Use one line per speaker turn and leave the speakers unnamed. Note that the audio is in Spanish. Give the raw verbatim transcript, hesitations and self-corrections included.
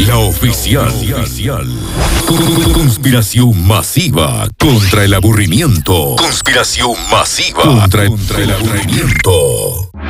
La oficial. oficial. Conspiración masiva contra el aburrimiento. Conspiración masiva contra, contra el aburrimiento.